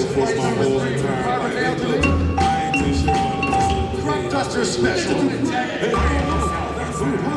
for my whole entire life. Hey, look, I ain't say shit about it. Crop Duster Special. Hey,